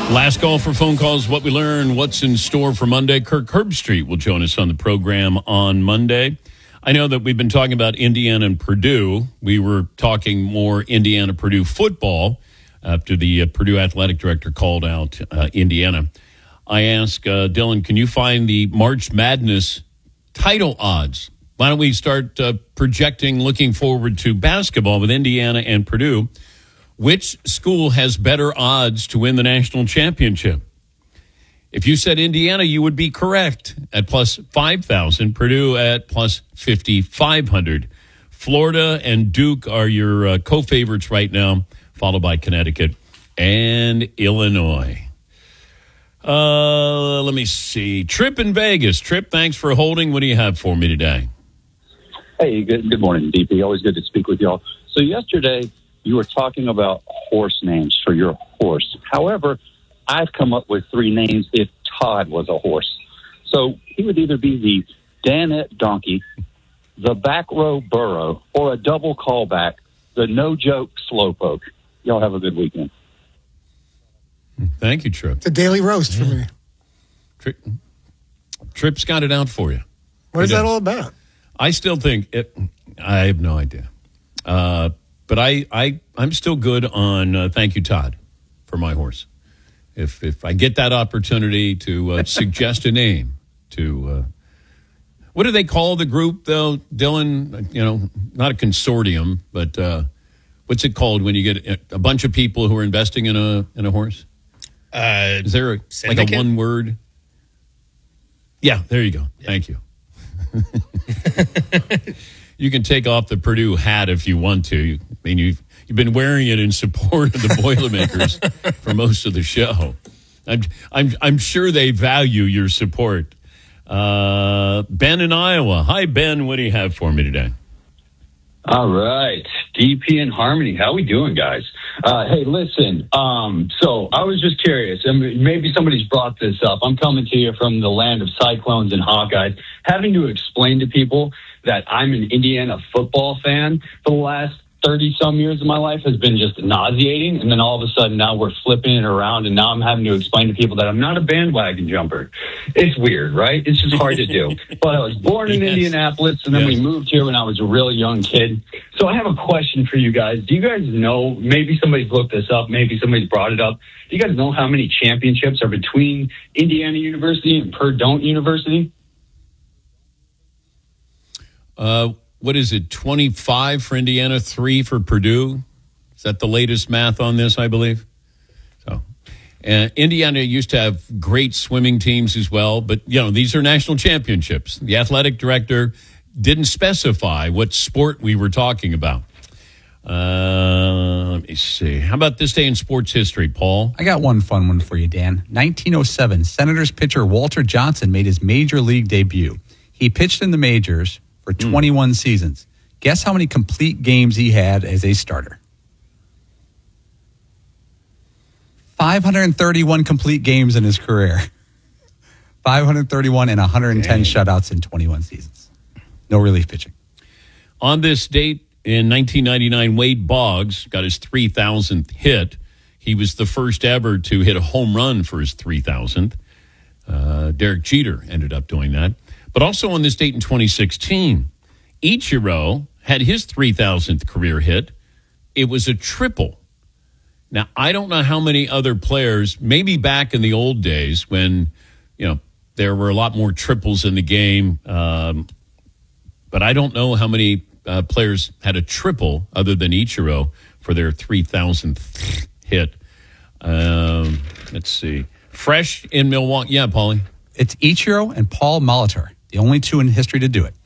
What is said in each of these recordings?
Last call for phone calls. What we learn, what's in store for Monday. Kirk Herbstreit will join us on the program on Monday. I know that we've been talking about Indiana and Purdue. We were talking more Indiana-Purdue football after the Purdue athletic director called out Indiana. I asked Dylan, can you find the March Madness title odds? Why don't we start projecting, looking forward to basketball with Indiana and Purdue? Which school has better odds to win the national championship? If you said Indiana, you would be correct at plus 5,000. Purdue at plus 5,500. Florida and Duke are your co-favorites right now, followed by Connecticut and Illinois. Let me see. Trip in Vegas. Trip, thanks for holding. What do you have for me today? Hey, good morning, DP. Always good to speak with y'all. So yesterday, you were talking about horse names for your horse. However, I've come up with 3 names if Todd was a horse. So he would either be the Danette Donkey, the Back Row Burrow, or a double callback, the No-Joke Slowpoke. Y'all have a good weekend. Thank you, Trip. It's a daily roast for me. Trip's got it out for you. What is that all about? I still think it. I have no idea. But I'm still good on thank you, Todd, for my horse. If I get that opportunity to suggest a name to what do they call the group though, Dylan? You know, not a consortium, but what's it called when you get a bunch of people who are investing in a horse? Is there like a one word? Yeah, there you go. Yeah. Thank you. You can take off the Purdue hat if you want to. I mean, you've been wearing it in support of the Boilermakers for most of the show. I'm sure they value your support. Ben in Iowa. Hi, Ben. What do you have for me today? All right. DP and Harmony. How we doing, guys? Hey, listen. So I was just curious, and maybe somebody's brought this up. I'm coming to you from the land of Cyclones and Hawkeyes, having to explain to people that I'm an Indiana football fan for the last 30-some years of my life has been just nauseating. And then all of a sudden now we're flipping it around, and now I'm having to explain to people that I'm not a bandwagon jumper. It's weird, right? It's just hard to do. But I was born in Indianapolis, and then we moved here when I was a really young kid. So I have a question for you guys. Do you guys know, maybe somebody's looked this up, maybe somebody's brought it up. Do you guys know how many championships are between Indiana University and Purdue University? What is it, 25 for Indiana, 3 for Purdue? Is that the latest math on this, I believe? So, Indiana used to have great swimming teams as well, but, you know, these are national championships. The athletic director didn't specify what sport we were talking about. Let me see. How about this day in sports history, Paul? I got one fun one for you, Dan. 1907, Senators pitcher Walter Johnson made his major league debut. He pitched in the majors for 21 seasons. Guess how many complete games he had as a starter? 531 complete games in his career. 531 and 110 shutouts in 21 seasons. No relief pitching. On this date in 1999, Wade Boggs got his 3,000th hit. He was the first ever to hit a home run for his 3,000th. Derek Jeter ended up doing that. But also on this date in 2016, Ichiro had his 3,000th career hit. It was a triple. Now, I don't know how many other players, maybe back in the old days when, you know, there were a lot more triples in the game, but I don't know how many players had a triple other than Ichiro for their 3,000th hit. Let's see. Fresh in Milwaukee. Yeah, Paulie. It's Ichiro and Paul Molitor, the only 2 in history to do it.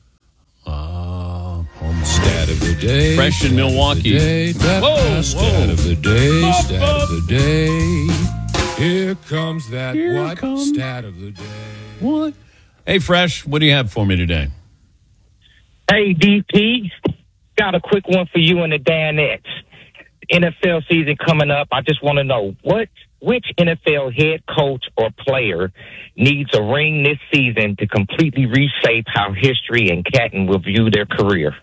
Stat of the day. Fresh in Milwaukee. Whoa, stat of the day. Stat of the day. Here comes that stat of the day. What? Hey, Fresh, what do you have for me today? Hey, DP. Got a quick one for you and the Danettes. NFL season coming up. I just want to know which NFL head coach or player needs a ring this season to completely reshape how history and Canton will view their career?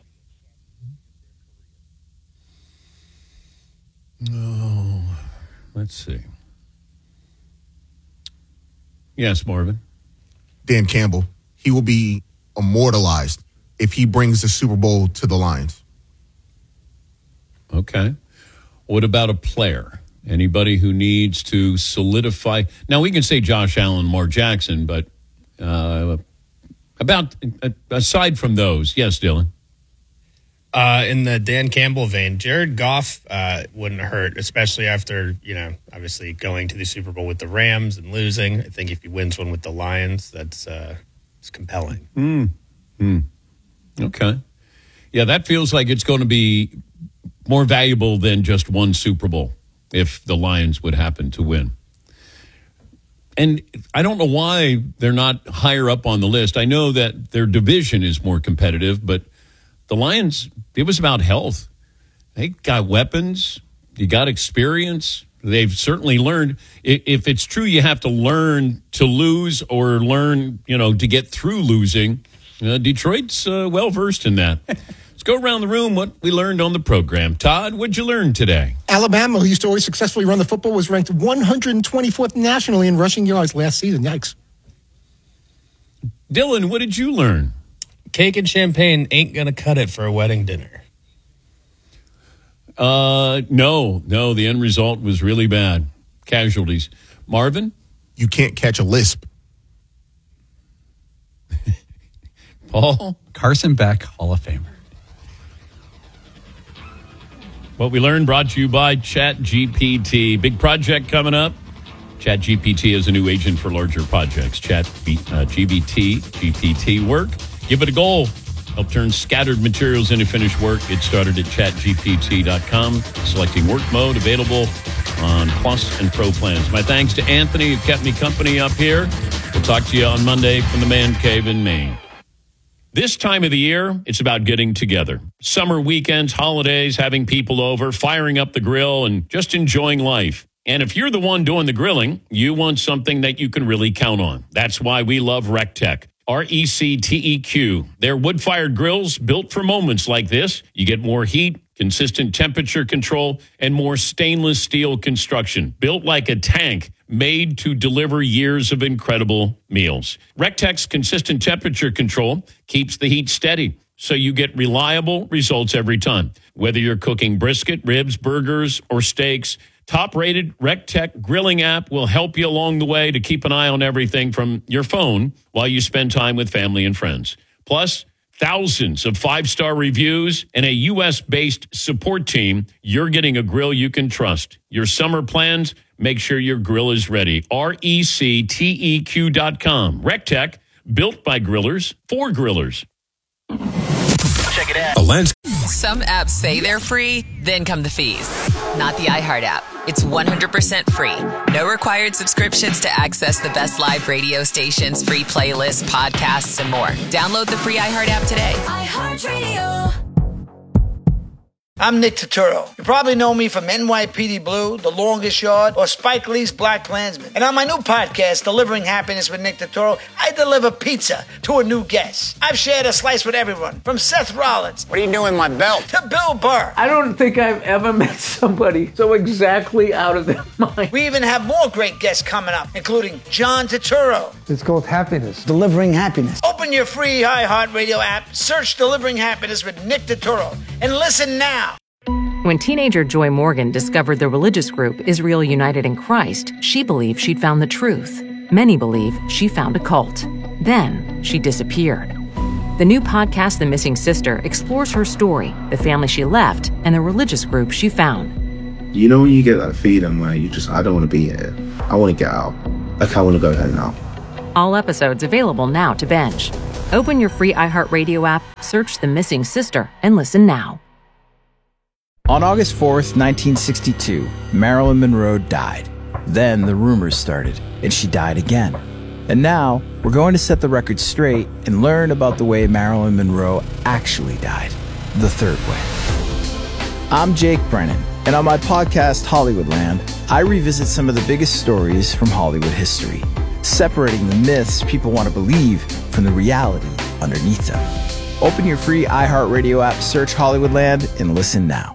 Oh, let's see. Yes, Marvin. Dan Campbell. He will be immortalized if he brings the Super Bowl to the Lions. Okay. What about a player? Anybody who needs to solidify? Now, we can say Josh Allen, Lamar Jackson, but aside from those, yes, Dylan. In the Dan Campbell vein, Jared Goff wouldn't hurt, especially after, obviously going to the Super Bowl with the Rams and losing. I think if he wins one with the Lions, that's it's compelling. Okay. Yeah, that feels like it's going to be more valuable than just one Super Bowl if the Lions would happen to win. And I don't know why they're not higher up on the list. I know that their division is more competitive, but the Lions, it was about health. They got weapons. You got experience. They've certainly learned. If it's true you have to learn to lose or learn, to get through losing, Detroit's well-versed in that. Let's go around the room what we learned on the program. Todd, what'd you learn today? Alabama, who used to always successfully run the football, was ranked 124th nationally in rushing yards last season. Yikes. Dylan, what did you learn? Cake and champagne ain't going to cut it for a wedding dinner. No, the end result was really bad. Casualties. Marvin? You can't catch a lisp. Paul? Carson Beck, Hall of Famer. What we learned brought to you by ChatGPT. Big project coming up. ChatGPT is a new agent for larger projects. GPT work. Give it a goal. Help turn scattered materials into finished work. Get started at chatgpt.com. Selecting work mode, available on Plus and Pro plans. My thanks to Anthony, who kept me company up here. We'll talk to you on Monday from the Man Cave in Maine. This time of the year, it's about getting together. Summer weekends, holidays, having people over, firing up the grill, and just enjoying life. And if you're the one doing the grilling, you want something that you can really count on. That's why we love RecTech. RECTEQ. They're wood-fired grills built for moments like this. You get more heat, consistent temperature control, and more stainless steel construction. Built like a tank, made to deliver years of incredible meals. RecTech's consistent temperature control keeps the heat steady, so you get reliable results every time. Whether you're cooking brisket, ribs, burgers, or steaks, top-rated RecTech grilling app will help you along the way to keep an eye on everything from your phone while you spend time with family and friends. Plus, thousands of 5-star reviews and a U.S.-based support team. You're getting a grill you can trust. Your summer plans, make sure your grill is ready. RECTEQ.com. RecTech, built by grillers for grillers. Check it out. Some apps say they're free, then come the fees. Not the iHeart app. It's 100% free. No required subscriptions to access the best live radio stations, free playlists, podcasts, and more. Download the free iHeart app today. iHeartRadio. I'm Nick Turturro. You probably know me from NYPD Blue, The Longest Yard, or Spike Lee's Black Klansman. And on my new podcast, Delivering Happiness with Nick Turturro, I deliver pizza to a new guest. I've shared a slice with everyone, from Seth Rollins. What are you doing with my belt? To Bill Burr. I don't think I've ever met somebody so exactly out of their mind. We even have more great guests coming up, including John Turturro. It's called Happiness. Delivering Happiness. Open your free iHeartRadio app, search Delivering Happiness with Nick Turturro, and listen now. When teenager Joy Morgan discovered the religious group Israel United in Christ, she believed she'd found the truth. Many believe she found a cult. Then she disappeared. The new podcast, The Missing Sister, explores her story, the family she left, and the religious group she found. You know when you get that feeling where I don't want to be here. I want to get out. Like, I want to go home now. All episodes available now to binge. Open your free iHeartRadio app, search The Missing Sister, and listen now. On August 4th, 1962, Marilyn Monroe died. Then the rumors started, and she died again. And now, we're going to set the record straight and learn about the way Marilyn Monroe actually died, the third way. I'm Jake Brennan, and on my podcast, Hollywoodland, I revisit some of the biggest stories from Hollywood history, separating the myths people want to believe from the reality underneath them. Open your free iHeartRadio app, search Hollywoodland, and listen now.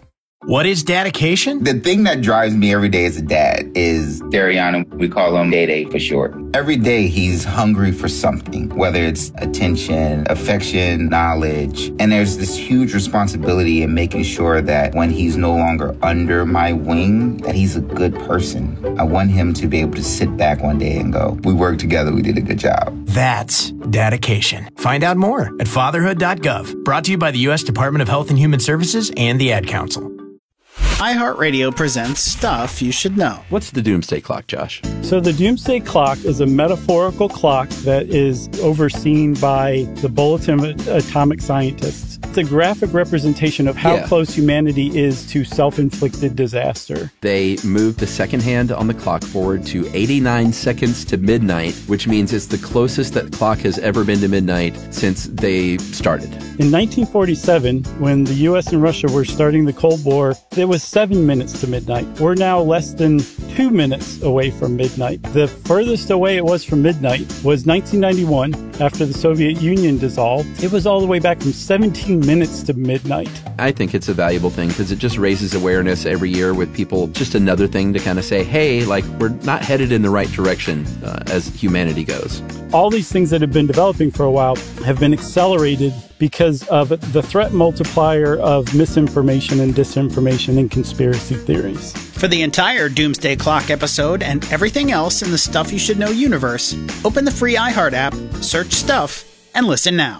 What is dedication? The thing that drives me every day as a dad is Dariana. We call him Day for short. Every day he's hungry for something, whether it's attention, affection, knowledge. And there's this huge responsibility in making sure that when he's no longer under my wing, that he's a good person. I want him to be able to sit back one day and go, we worked together, we did a good job. That's dedication. Find out more at fatherhood.gov. Brought to you by the U.S. Department of Health and Human Services and the Ad Council. iHeartRadio presents Stuff You Should Know. What's the Doomsday Clock, Josh? So the Doomsday Clock is a metaphorical clock that is overseen by the Bulletin of Atomic Scientists. It's a graphic representation of how close humanity is to self-inflicted disaster. They moved the second hand on the clock forward to 89 seconds to midnight, which means it's the closest that clock has ever been to midnight since they started. In 1947, when the U.S. and Russia were starting the Cold War, it was 7 minutes to midnight. We're now less than 2 minutes away from midnight. The furthest away it was from midnight was 1991, after the Soviet Union dissolved. It was all the way back from 17 minutes to midnight. I think it's a valuable thing because it just raises awareness every year with people. Just another thing to kind of say, hey, like, we're not headed in the right direction as humanity goes. All these things that have been developing for a while have been accelerated because of the threat multiplier of misinformation and disinformation and conspiracy theories. For the entire Doomsday Clock episode and everything else in the Stuff You Should Know universe, open the free iHeart app, search Stuff, and listen now.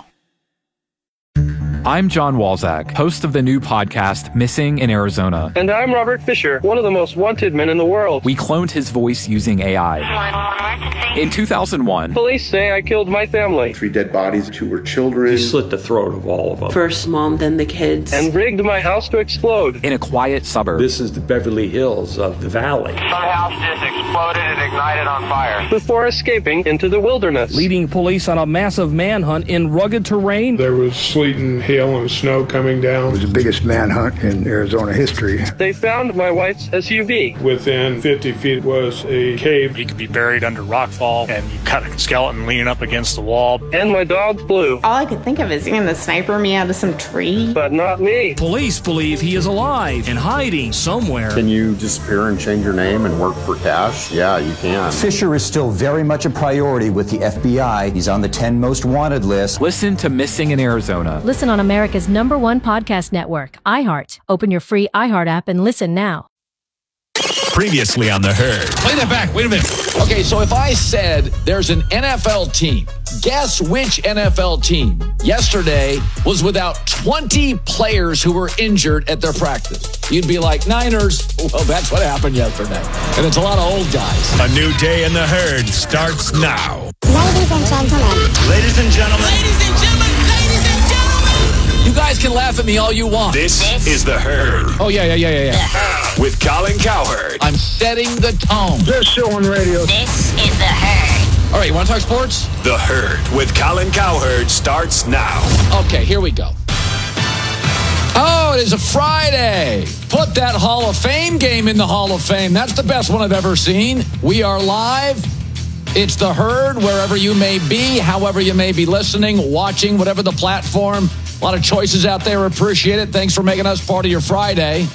I'm John Walzak, host of the new podcast, Missing in Arizona. And I'm Robert Fisher, one of the most wanted men in the world. We cloned his voice using AI. In 2001, police say I killed my family. 3 dead bodies, 2 were children. He slit the throat of all of them. First mom, then the kids. And rigged my house to explode. In a quiet suburb. This is the Beverly Hills of the valley. Some house just exploded and ignited on fire. Before escaping into the wilderness. Leading police on a massive manhunt in rugged terrain. There was sleet and hail and snow coming down. It was the biggest manhunt in Arizona history. They found my wife's SUV. Within 50 feet was a cave. He could be buried under rockfall, and you got a skeleton leaning up against the wall. And my dog Blue. All I could think of is, the sniper me out of some tree. But not me. Police believe he is alive and hiding somewhere. Can you disappear and change your name and work for cash? Yeah, you can. Fisher is still very much a priority with the FBI. He's on the 10 most wanted list. Listen to Missing in Arizona. Listen on America's #1 podcast network, iHeart. Open your free iHeart app and listen now. Previously on The Herd. Play that back. Wait a minute. Okay, so if I said there's an NFL team, guess which NFL team yesterday was without 20 players who were injured at their practice? You'd be like, Niners. Well, that's what happened yesterday. And it's a lot of old guys. A new day in The Herd starts now. Ladies and gentlemen. Ladies and gentlemen. Ladies and gentlemen. Ladies and gentlemen. You guys can laugh at me all you want. This is The Herd. Oh, yeah. With Colin Cowherd. I'm setting the tone. Best show on radio. This is The Herd. All right, you want to talk sports? The Herd with Colin Cowherd starts now. Okay, here we go. Oh, it is a Friday. Put that Hall of Fame game in the Hall of Fame. That's the best one I've ever seen. We are live. It's The Herd, wherever you may be, however you may be listening, watching, whatever the platform. A lot of choices out there. Appreciate it. Thanks for making us part of your Friday.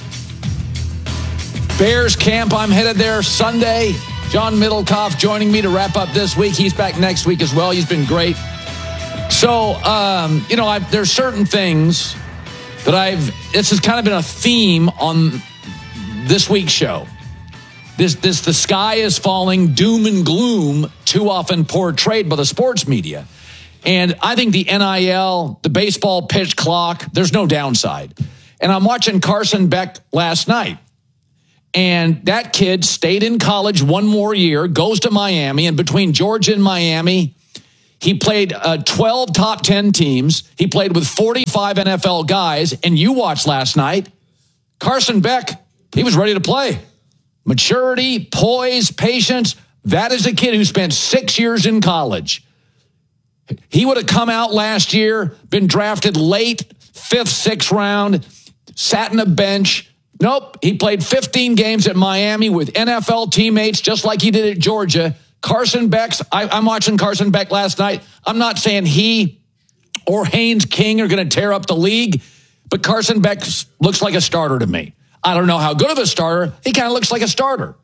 Bears camp, I'm headed there Sunday. John Middlecoff joining me to wrap up this week. He's back next week as well. He's been great. So, there's certain things that this has kind of been a theme on this week's show. The sky is falling, doom and gloom, too often portrayed by the sports media. And I think the NIL, the baseball pitch clock, there's no downside. And I'm watching Carson Beck last night. And that kid stayed in college one more year, goes to Miami, and between Georgia and Miami, he played 12 top 10 teams. He played with 45 NFL guys. And you watched last night, Carson Beck, he was ready to play. Maturity, poise, patience. That is a kid who spent 6 years in college. He would have come out last year, been drafted late, 5th, 6th round, sat in a bench. Nope, he played 15 games at Miami with NFL teammates, just like he did at Georgia. Carson Beck's, I'm watching Carson Beck last night. I'm not saying he or Haynes King are going to tear up the league, but Carson Beck looks like a starter to me. I don't know how good of a starter. He kind of looks like a starter.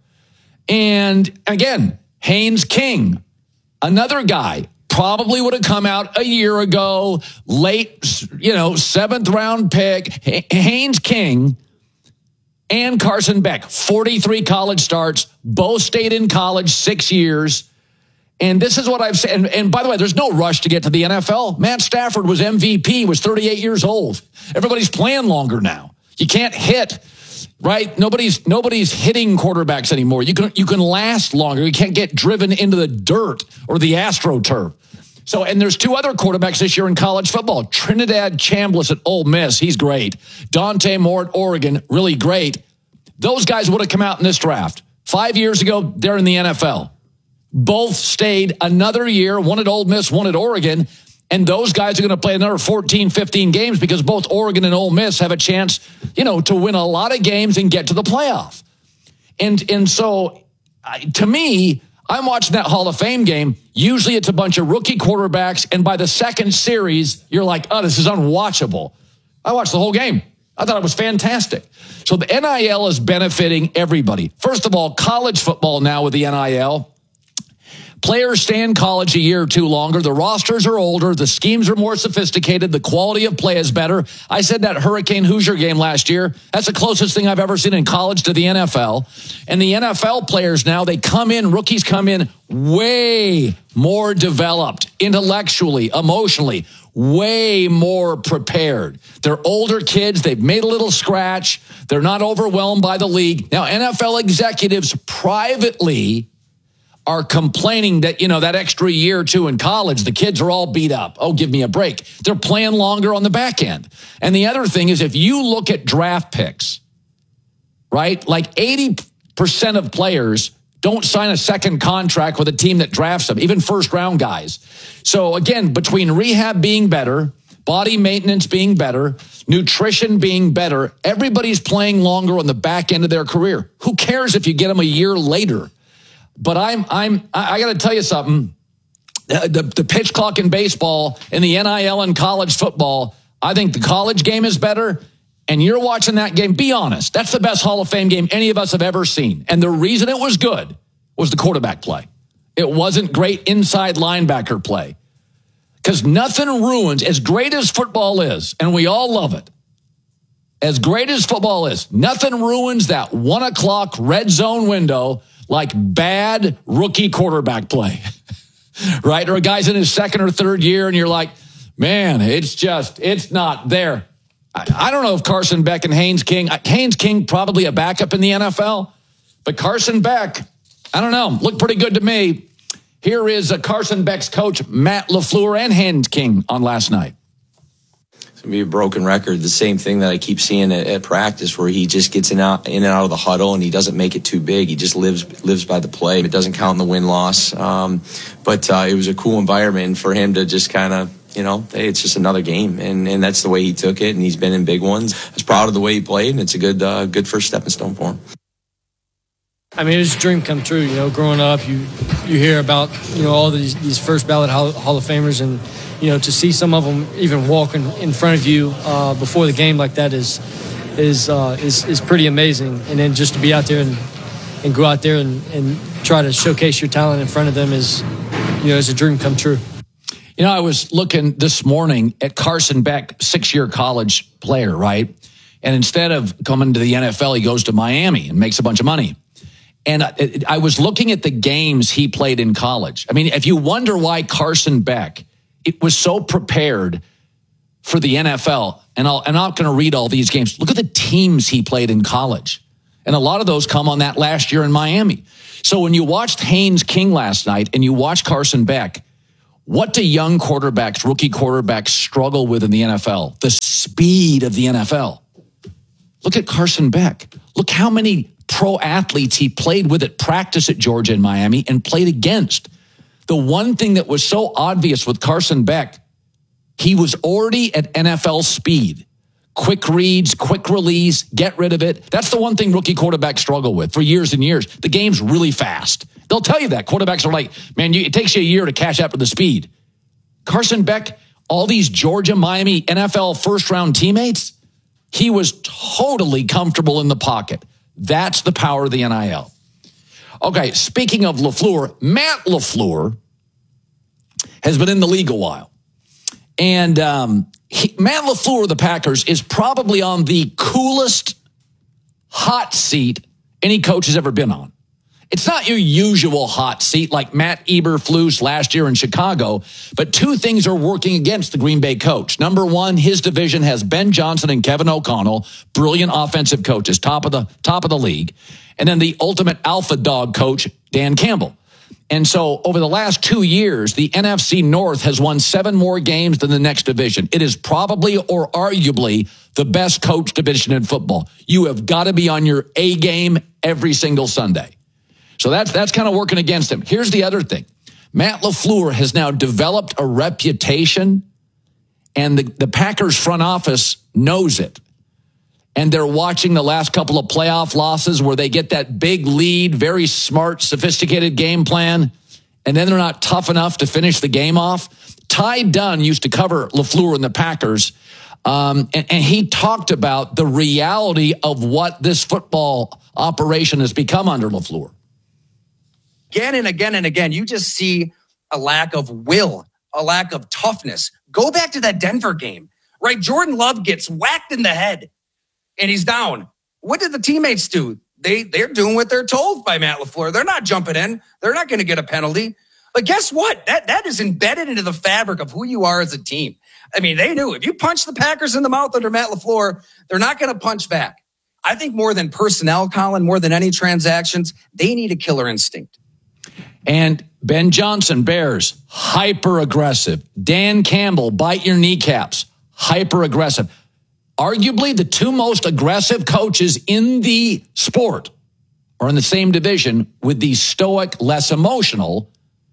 And again, Haynes King, another guy, probably would have come out a year ago, late, 7th round pick. Haynes King and Carson Beck, 43 college starts, both stayed in college 6 years. And this is what I've said. And by the way, there's no rush to get to the NFL. Matt Stafford was MVP, was 38 years old. Everybody's playing longer now. You can't hit, right? Nobody's hitting quarterbacks anymore. You can last longer. You can't get driven into the dirt or the AstroTurf. So, and there's 2 other quarterbacks this year in college football. Trinidad Chambliss at Ole Miss, he's great. Dante Moore at Oregon, really great. Those guys would have come out in this draft. 5 years ago, they're in the NFL. Both stayed another year, one at Ole Miss, one at Oregon, and those guys are going to play another 14, 15 games because both Oregon and Ole Miss have a chance, to win a lot of games and get to the playoff. And so, to me, I'm watching that Hall of Fame game. Usually it's a bunch of rookie quarterbacks, and by the second series, you're like, oh, this is unwatchable. I watched the whole game. I thought it was fantastic. So the NIL is benefiting everybody. First of all, college football now with the NIL. Players stay in college a year or 2 longer. The rosters are older. The schemes are more sophisticated. The quality of play is better. I said that Hurricane Hoosier game last year. That's the closest thing I've ever seen in college to the NFL. And the NFL players now, rookies come in way more developed intellectually, emotionally, way more prepared. They're older kids. They've made a little scratch. They're not overwhelmed by the league. Now, NFL executives privately are complaining that, that extra year or 2 in college, the kids are all beat up. Oh, give me a break. They're playing longer on the back end. And the other thing is, if you look at draft picks, right, like 80% of players don't sign a second contract with a team that drafts them, even first round guys. So again, between rehab being better, body maintenance being better, nutrition being better, everybody's playing longer on the back end of their career. Who cares if you get them a year later? But I got to tell you something. The pitch clock in baseball and the NIL in college football, I think the college game is better. And you're watching that game. Be honest. That's the best Hall of Fame game any of us have ever seen. And the reason it was good was the quarterback play. It wasn't great inside linebacker play. Because nothing ruins, as great as football is, and we all love it, as great as football is, nothing ruins that 1 o'clock red zone window like bad rookie quarterback play, right? Or a guy's in his 2nd or 3rd year and you're like, man, it's not there. I don't know if Carson Beck and Haynes King probably a backup in the NFL, but Carson Beck, I don't know, looked pretty good to me. Here is Carson Beck's coach, Matt LaFleur, and Haynes King on last night. It's going to be a broken record. The same thing that I keep seeing at practice, where he just gets in and out of the huddle and he doesn't make it too big. He just lives by the play. It doesn't count in the win-loss. But it was a cool environment for him to just kind of, hey, it's just another game. And that's the way he took it. And he's been in big ones. I was proud of the way he played, and it's a good first stepping stone for him. I mean, it was a dream come true. Growing up, you hear about, all these first ballot Hall of Famers, and, to see some of them even walking in front of you before the game like that is pretty amazing. And then just to be out there and go out there and try to showcase your talent in front of them is a dream come true. I was looking this morning at Carson Beck, 6-year college player, right? And instead of coming to the NFL, he goes to Miami and makes a bunch of money. And I was looking at the games he played in college. I mean, if you wonder why Carson Beck, it was so prepared for the NFL, and I'm not going to read all these games. Look at the teams he played in college. And a lot of those come on that last year in Miami. So when you watched Haynes King last night and you watch Carson Beck, what do young quarterbacks, rookie quarterbacks struggle with in the NFL? The speed of the NFL. Look at Carson Beck. Look how many pro athletes he played with at practice at Georgia and Miami and played against. The one thing that was so obvious with Carson Beck, he was already at NFL speed. Quick reads, quick release, get rid of it. That's the one thing rookie quarterbacks struggle with for years and years. The game's really fast. They'll tell you that. Quarterbacks are like, man, it takes you a year to catch up with the speed. Carson Beck, all these Georgia, Miami, NFL first-round teammates, He was totally comfortable in the pocket. That's the power of the NIL. Okay, speaking of LaFleur, Matt LaFleur has been in the league a while. And Matt LaFleur of the Packers is probably on the coolest hot seat any coach has ever been on. It's not your usual hot seat like Matt Eberflus last year in Chicago, but two things are working against the Green Bay coach. Number one, his division has Ben Johnson and Kevin O'Connell, brilliant offensive coaches, top of the league. And then the ultimate alpha dog coach, Dan Campbell. And so over the last 2 years, the NFC North has won 7 more games than the next division. It is probably or arguably the best coach division in football. You have got to be on your A game every single Sunday. So that's kind of working against him. Here's the other thing. Matt LaFleur has now developed a reputation, and the Packers front office knows it. And they're watching the last couple of playoff losses where they get that big lead, very smart, sophisticated game plan, and then they're not tough enough to finish the game off. Ty Dunn used to cover LaFleur and the Packers, and he talked about the reality of what this football operation has become under LaFleur. Again and again and again, you just see a lack of will, a lack of toughness. Go back to that Denver game, right? Jordan Love gets whacked in the head and he's down. What did the teammates do? They're doing what they're told by Matt LaFleur. They're not jumping in. They're not going to get a penalty. But guess what? That is embedded into the fabric of who you are as a team. I mean, they knew if you punch the Packers in the mouth under Matt LaFleur, they're not going to punch back. I think more than personnel, Colin, more than any transactions, they need a killer instinct. And Ben Johnson, Bears, hyper aggressive. Dan Campbell, bite your kneecaps, hyper aggressive. Arguably the two most aggressive coaches in the sport are in the same division with the stoic, less emotional,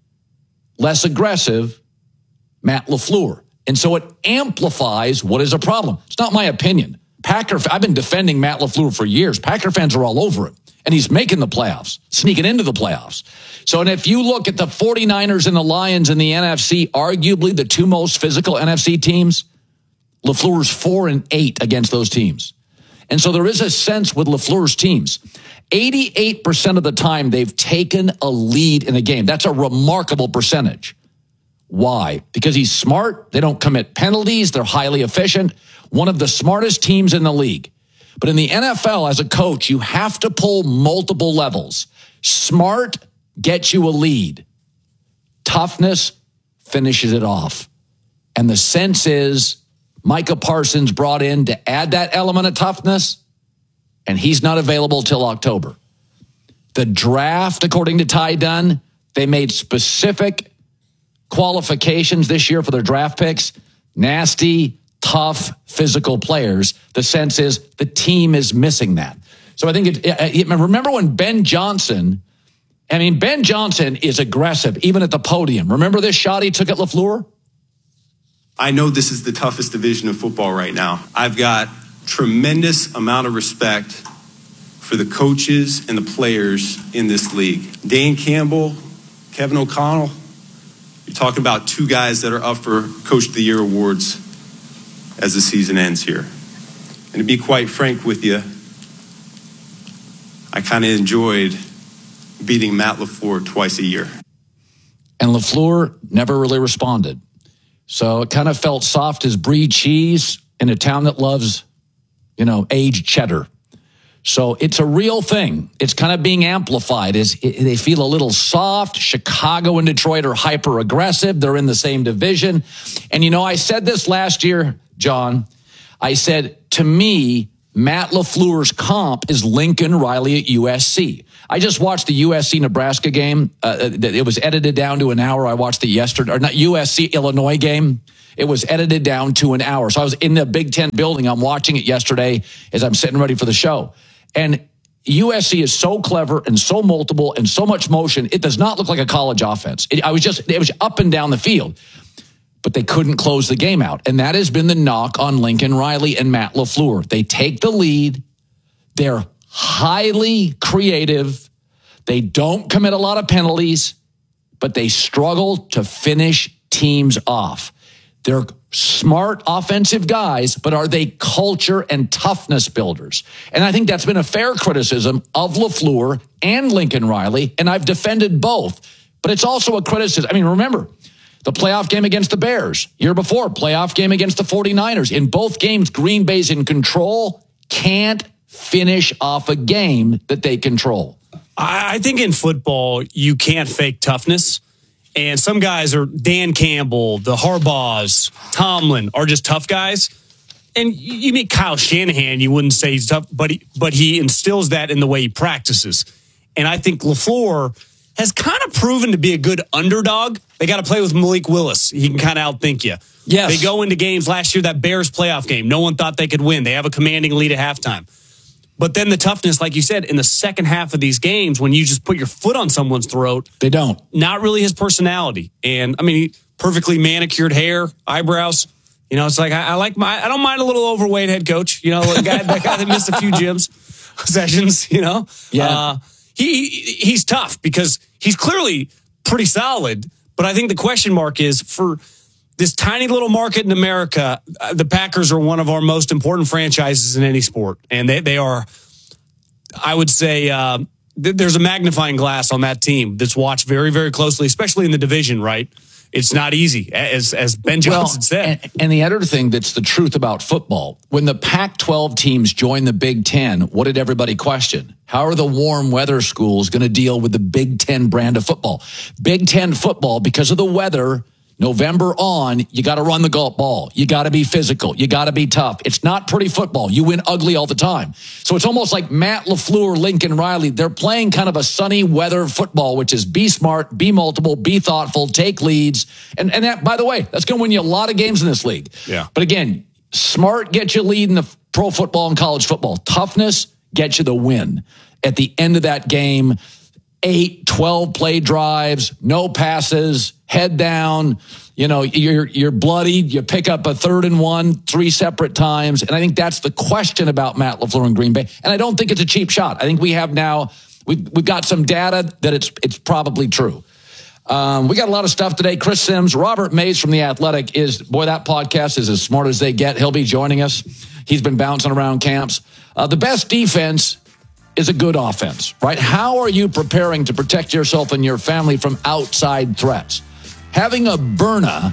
less aggressive Matt LaFleur. And so it amplifies what is a problem. It's not my opinion. I've been defending Matt LaFleur for years. Packer fans are all over him. And he's making the playoffs, sneaking into the playoffs. So, and if you look at the 49ers and the Lions in the NFC, arguably the two most physical NFC teams, LaFleur's 4-8 against those teams. And so there is a sense with LaFleur's teams. 88% of the time they've taken a lead in a game. That's a remarkable percentage. Why? Because he's smart. They don't commit penalties. They're highly efficient. One of the smartest teams in the league. But in the NFL, as a coach, you have to pull multiple levels. Smart gets you a lead. Toughness finishes it off. And the sense is Micah Parsons brought in to add that element of toughness, and he's not available till October. The draft, according to Ty Dunn, they made specific qualifications this year for their draft picks. Nasty, tough, physical players. The sense is the team is missing that. So I think remember when Ben Johnson is aggressive, even at the podium. Remember this shot he took at LaFleur? I know this is the toughest division of football right now. I've got tremendous amount of respect for the coaches and the players in this league. Dan Campbell, Kevin O'Connell, you're talking about two guys that are up for Coach of the Year awards as the season ends here. And to be quite frank with you, I kind of enjoyed beating Matt LaFleur twice a year. And LaFleur never really responded. So it kind of felt soft as brie cheese in a town that loves, aged cheddar. So it's a real thing. It's kind of being amplified. They feel a little soft. Chicago and Detroit are hyper aggressive. They're in the same division. And I said this last year, John. I said, to me, Matt LaFleur's comp is Lincoln Riley at USC. I just watched the USC-Nebraska game. It was edited down to an hour. I watched the USC-Illinois game. It was edited down to an hour. So I was in the Big Ten building. I'm watching it yesterday as I'm sitting ready for the show. And USC is so clever and so multiple and so much motion. It does not look like a college offense. It was up and down the field. But they couldn't close the game out. And that has been the knock on Lincoln Riley and Matt LaFleur. They take the lead. They're highly creative. They don't commit a lot of penalties, but they struggle to finish teams off. They're smart offensive guys, but are they culture and toughness builders? And I think that's been a fair criticism of LaFleur and Lincoln Riley, and I've defended both. But it's also a criticism. I mean, remember, the playoff game against the Bears, year before, playoff game against the 49ers. In both games, Green Bay's in control, can't finish off a game that they control. I think in football, you can't fake toughness. And some guys are Dan Campbell, the Harbaughs, Tomlin are just tough guys. And you meet Kyle Shanahan, you wouldn't say he's tough, but he instills that in the way he practices. And I think LaFleur has kind of proven to be a good underdog. They got to play with Malik Willis. He can kind of outthink you. Yes. They go into games last year, that Bears playoff game. No one thought they could win. They have a commanding lead at halftime. But then the toughness, like you said, in the second half of these games, when you just put your foot on someone's throat. They don't. Not really his personality. And, I mean, perfectly manicured hair, eyebrows. You know, it's like, I don't mind a little overweight head coach. You know, that guy that missed a few sessions, you know. Yeah. He's tough because he's clearly pretty solid. But I think the question mark is for this tiny little market in America, the Packers are one of our most important franchises in any sport. And they are, I would say, there's a magnifying glass on that team that's watched very, very closely, especially in the division, right? It's not easy, as Ben Johnson said. And the other thing that's the truth about football, when the Pac-12 teams joined the Big Ten, what did everybody question? How are the warm weather schools going to deal with the Big Ten brand of football? Big Ten football, because of the weather, November on, you got to run the golf ball. You got to be physical. You got to be tough. It's not pretty football. You win ugly all the time. So it's almost like Matt LaFleur, Lincoln Riley. They're playing kind of a sunny weather football, which is be smart, be multiple, be thoughtful, take leads. And that, by the way, that's going to win you a lot of games in this league. Yeah. But again, smart gets you lead in the pro football and college football. Toughness gets you the win. At the end of that game, 8, 12 play drives, no passes, head down, you know, you're bloodied, you pick up a 3rd and 1, 3 separate times. And I think that's the question about Matt LaFleur and Green Bay. And I don't think it's a cheap shot. I think we have now, we've got some data that it's probably true. We got a lot of stuff today. Chris Sims, Robert Mays from The Athletic that podcast is as smart as they get. He'll be joining us. He's been bouncing around camps. The best defense is a good offense, right? How are you preparing to protect yourself and your family from outside threats? Having a Byrna,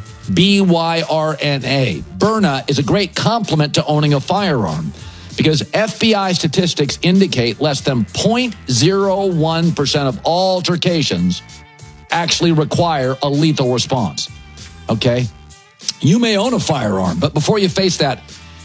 B-Y-R-N-A, Byrna is a great complement to owning a firearm because FBI statistics indicate less than 0.01% of all altercations actually require a lethal response, okay? You may own a firearm, but before you face that,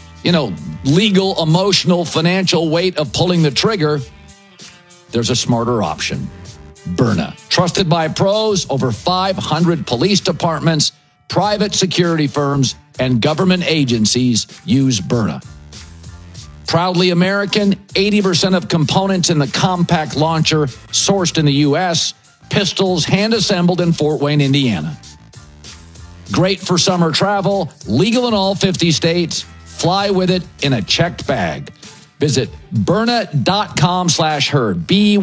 legal, emotional, financial weight of pulling the trigger, there's a smarter option. Byrna. Trusted by pros, over 500 police departments, private security firms, and government agencies use Byrna. Proudly American, 80% of components in the compact launcher sourced in the U.S., pistols hand-assembled in Fort Wayne, Indiana. Great for summer travel, legal in all 50 states. Fly with it in a checked bag. Visit Byrna.com/herd.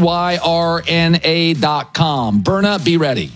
BYRNA.com. Byrna, be ready.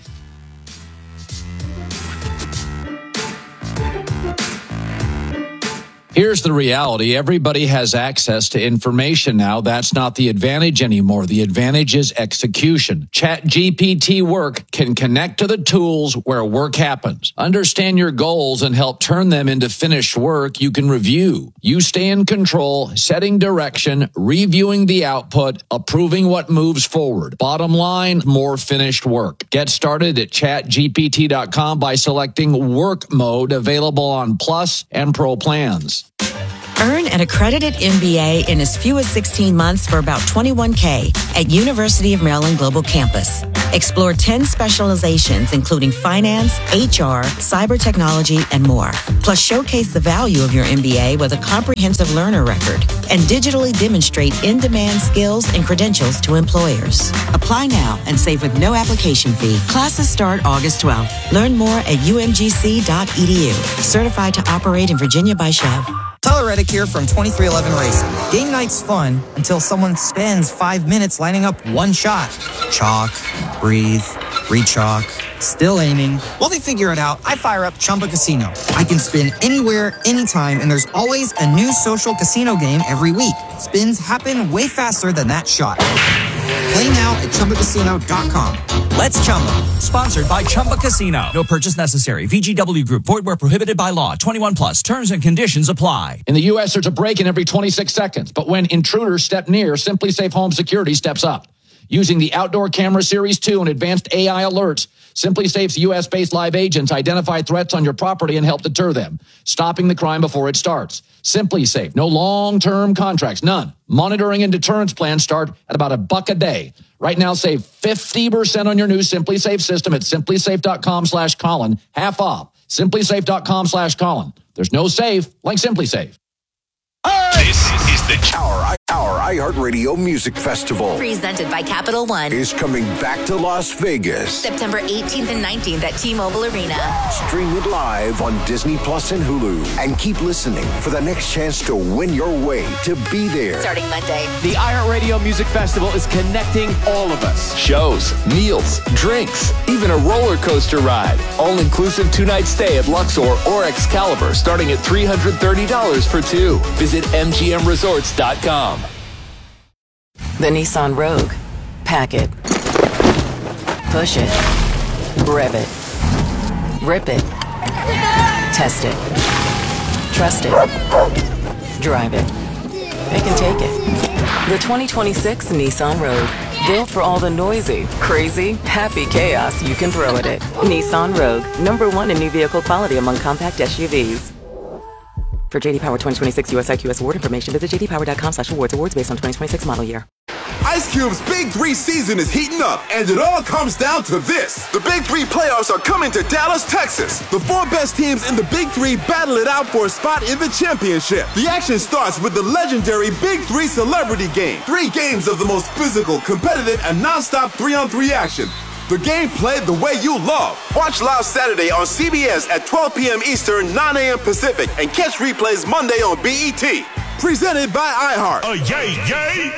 Here's the reality. Everybody has access to information now. That's not the advantage anymore. The advantage is execution. ChatGPT Work can connect to the tools where work happens. Understand your goals and help turn them into finished work you can review. You stay in control, setting direction, reviewing the output, approving what moves forward. Bottom line, more finished work. Get started at ChatGPT.com by selecting Work Mode, available on Plus and Pro plans. Earn an accredited MBA in as few as 16 months for about $21K at University of Maryland Global Campus. Explore 10 specializations, including finance, HR, cyber technology, and more. Plus, showcase the value of your MBA with a comprehensive learner record and digitally demonstrate in-demand skills and credentials to employers. Apply now and save with no application fee. Classes start August 12th. Learn more at umgc.edu. Certified to operate in Virginia by Chev. Tyler Reddick here from 2311 Racing. Game night's fun until someone spends 5 minutes lining up one shot. Chalk, breathe, rechalk, Still aiming. While they figure it out, I fire up Chumba Casino. I can spin anywhere, anytime, and there's always a new social casino game every week. Spins happen way faster than that shot. Play now at ChumbaCasino.com. Let's Chumba. Sponsored by Chumba Casino. No purchase necessary. VGW Group. Void where prohibited by law. 21 plus. Terms and conditions apply. In the U.S., there's a break-in every 26 seconds. But when intruders step near, Simply Safe Home Security steps up. Using the Outdoor Camera Series 2 and advanced AI alerts, Simply Safe's U.S.-based live agents identify threats on your property and help deter them, stopping the crime before it starts. Simply Safe. No long-term contracts. None. Monitoring and deterrence plans start at about $1 a day. Right now, save 50% on your new Simply Safe system at simplysafe.com/Colin. Half off. Simplysafe.com/Colin. There's no safe like Simply Safe. This is the Our iHeartRadio Music Festival. Presented by Capital One. Is coming back to Las Vegas. September 18th and 19th at T-Mobile Arena. Stream it live on Disney Plus and Hulu. And keep listening for the next chance to win your way to be there. Starting Monday. The iHeartRadio Music Festival is connecting all of us. Shows, meals, drinks, even a roller coaster ride. All-inclusive 2-night stay at Luxor or Excalibur starting at $330 for two. Visit MGMResorts.com. The Nissan Rogue. Pack it. Push it. Rev it. Rip it. Test it. Trust it. Drive it. It can take it. The 2026 Nissan Rogue. Built for all the noisy, crazy, happy chaos you can throw at it. Nissan Rogue. #1 in new vehicle quality among compact SUVs. For JD Power 2026 US IQS award information, visit jdpower.com/awards. Awards based on 2026 model year. Ice Cube's Big 3 season is heating up, and it all comes down to this. The Big 3 playoffs are coming to Dallas, Texas. The 4 best teams in the Big 3 battle it out for a spot in the championship. The action starts with the legendary Big 3 Celebrity Game. 3 games of the most physical, competitive, and non-stop 3-on-3 action. The game played the way you love. Watch live Saturday on CBS at 12 p.m. Eastern, 9 a.m. Pacific, and catch replays Monday on BET. Presented by iHeart. Yay, yay!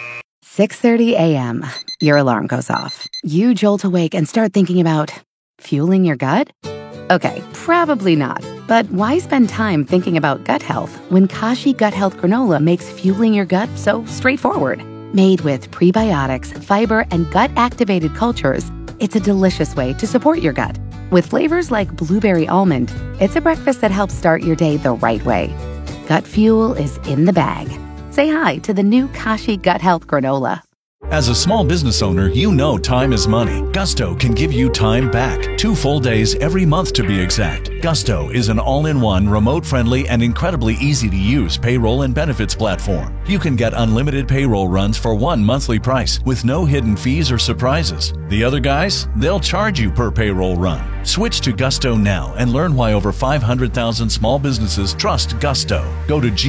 6:30 a.m. Your alarm goes off. You jolt awake and start thinking about fueling your gut? Okay, probably not. But why spend time thinking about gut health when Kashi Gut Health Granola makes fueling your gut so straightforward? Made with prebiotics, fiber, and gut-activated cultures, it's a delicious way to support your gut. With flavors like blueberry almond, it's a breakfast that helps start your day the right way. Gut fuel is in the bag. Say hi to the new Kashi Gut Health Granola. As a small business owner, you know time is money. Gusto can give you time back. 2 full days every month to be exact. Gusto is an all-in-one, remote-friendly, and incredibly easy-to-use payroll and benefits platform. You can get unlimited payroll runs for one monthly price with no hidden fees or surprises. The other guys, they'll charge you per payroll run. Switch to Gusto now and learn why over 500,000 small businesses trust Gusto. Go to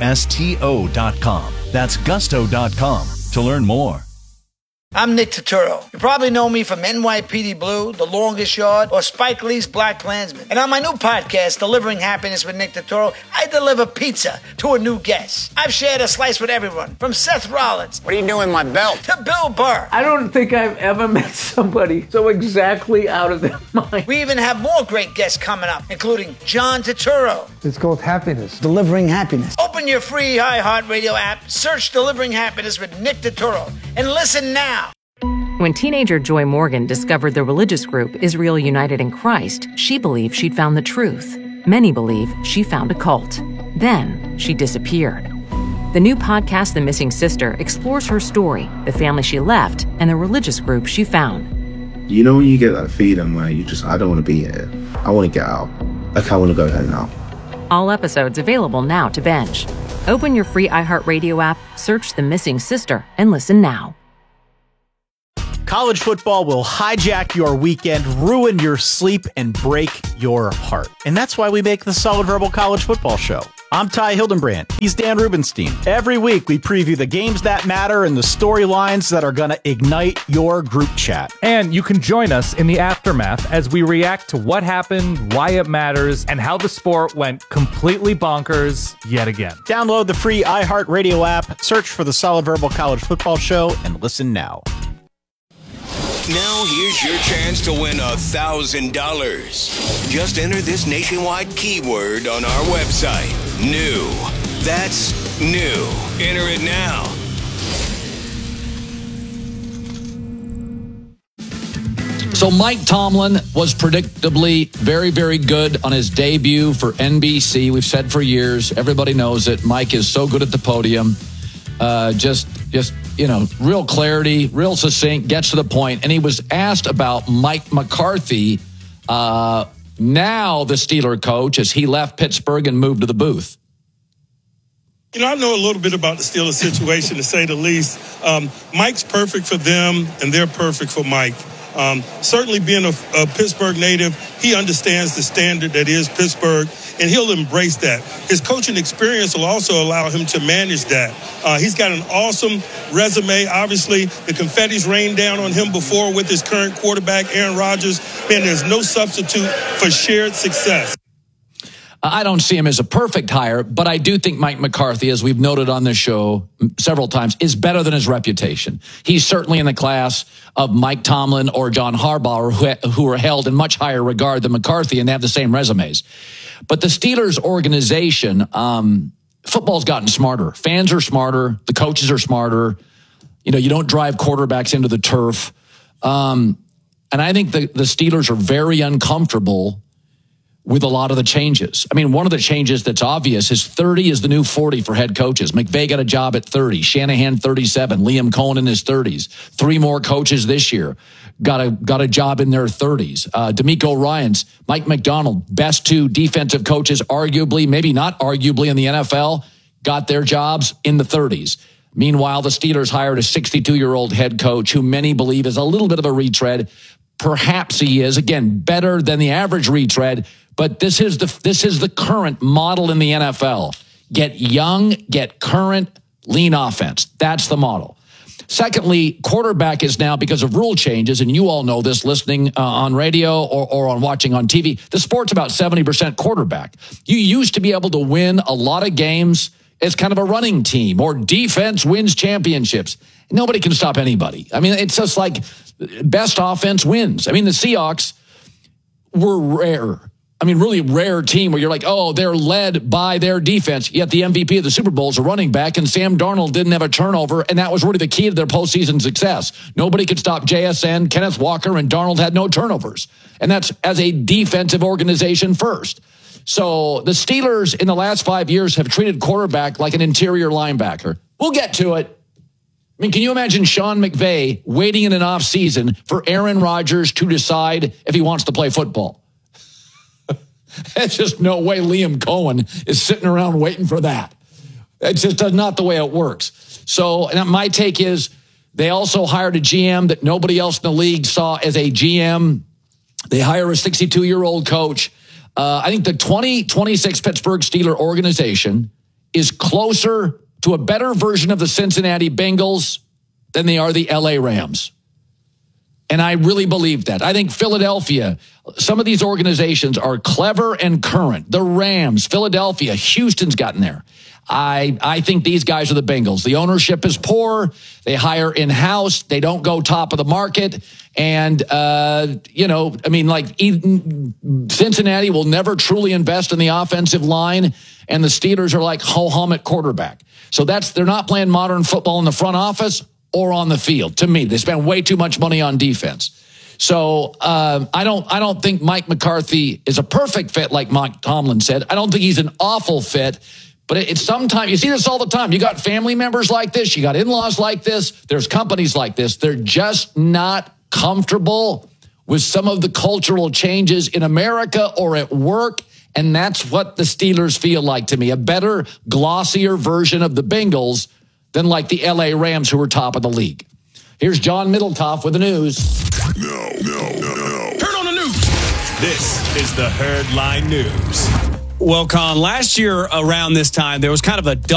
GUSTO.com. That's Gusto.com to learn more. I'm Nick Turturro. You probably know me from NYPD Blue, The Longest Yard, or Spike Lee's Black Klansman. And on my new podcast, Delivering Happiness with Nick Turturro, I deliver pizza to a new guest. I've shared a slice with everyone, from Seth Rollins. What are you doing, my belt? To Bill Burr. I don't think I've ever met somebody so exactly out of their mind. We even have more great guests coming up, including John Turturro. It's called happiness. Delivering happiness. Open your free iHeartRadio app, search Delivering Happiness with Nick Turturro, and listen now. When teenager Joy Morgan discovered the religious group Israel United in Christ, she believed she'd found the truth. Many believe she found a cult. Then she disappeared. The new podcast, The Missing Sister, explores her story, the family she left, and the religious group she found. You know when you get that feeling where I don't want to be here. I want to get out. Like, I want to go home now. All episodes available now to binge. Open your free iHeartRadio app, search The Missing Sister, and listen now. College football will hijack your weekend, ruin your sleep, and break your heart. And that's why we make the Solid Verbal College Football Show. I'm Ty Hildenbrand. He's Dan Rubenstein. Every week, we preview the games that matter and the storylines that are going to ignite your group chat. And you can join us in the aftermath as we react to what happened, why it matters, and how the sport went completely bonkers yet again. Download the free iHeartRadio app, search for the Solid Verbal College Football Show, and listen now. Now here's your chance to win $1,000. Just enter this nationwide keyword on our website. New. That's new. Enter it now. So Mike Tomlin was predictably very, very good on his debut for NBC. We've said for years, everybody knows it. Mike is so good at the podium. Just real clarity, real succinct, gets to the point. And he was asked about Mike McCarthy, now the Steeler coach, as he left Pittsburgh and moved to the booth. I know a little bit about the Steelers situation, to say the least. Mike's perfect for them, and they're perfect for Mike. Certainly being a Pittsburgh native, he understands the standard that is Pittsburgh, and he'll embrace that. His coaching experience will also allow him to manage that. He's got an awesome resume. Obviously, the confetti's rained down on him before with his current quarterback, Aaron Rodgers, and there's no substitute for shared success. I don't see him as a perfect hire, but I do think Mike McCarthy, as we've noted on this show several times, is better than his reputation. He's certainly in the class of Mike Tomlin or John Harbaugh, who are held in much higher regard than McCarthy, and they have the same resumes. But the Steelers organization, football's gotten smarter. Fans are smarter. The coaches are smarter. You don't drive quarterbacks into the turf. And I think the Steelers are very uncomfortable with a lot of the changes. I mean, one of the changes that's obvious is 30 is the new 40 for head coaches. McVay got a job at 30, Shanahan 37, Liam Cohen in his 30s. 3 more coaches this year got a job in their 30s. DeMeco Ryans, Mike McDonald, best 2 defensive coaches, arguably, maybe not arguably in the NFL, got their jobs in the 30s. Meanwhile, the Steelers hired a 62-year-old head coach who many believe is a little bit of a retread. Perhaps he is, again, better than the average retread. But this is the current model in the NFL. Get young, get current, lean offense. That's the model. Secondly, quarterback is now, because of rule changes, and you all know this listening on radio or on watching on TV, the sport's about 70% quarterback. You used to be able to win a lot of games as kind of a running team, or defense wins championships. Nobody can stop anybody. I mean, it's just like best offense wins. I mean, the Seahawks were rare. I mean, really rare team where you're like, oh, they're led by their defense. Yet the MVP of the Super Bowl is a running back, and Sam Darnold didn't have a turnover, and that was really the key to their postseason success. Nobody could stop JSN, Kenneth Walker, and Darnold had no turnovers. And that's as a defensive organization first. So the Steelers in the last 5 years have treated quarterback like an interior linebacker. We'll get to it. I mean, can you imagine Sean McVay waiting in an offseason for Aaron Rodgers to decide if he wants to play football? There's just no way Liam Cohen is sitting around waiting for that. It's just not the way it works. So and my take is they also hired a GM that nobody else in the league saw as a GM. They hire a 62-year-old coach. I think the 2026 Pittsburgh Steelers organization is closer to a better version of the Cincinnati Bengals than they are the LA Rams. And I really believe that. I think Philadelphia, some of these organizations are clever and current. The Rams, Philadelphia, Houston's gotten there. I think these guys are the Bengals. The ownership is poor. They hire in-house. They don't go top of the market. And, Cincinnati will never truly invest in the offensive line. And the Steelers are like ho-hum at quarterback. So they're not playing modern football in the front office or on the field. To me, they spend way too much money on defense. So I don't think Mike McCarthy is a perfect fit, like Mike Tomlin said. I don't think he's an awful fit. But it's sometimes, you see this all the time. You got family members like this. You got in-laws like this. There's companies like this. They're just not comfortable with some of the cultural changes in America or at work. And that's what the Steelers feel like to me. A better, glossier version of the Bengals than like the LA Rams, who are top of the league. Here's John Middlekauff with the news. No. Turn on the news. This is the Herd Line News. Well, Con, last year around this time, there was kind of a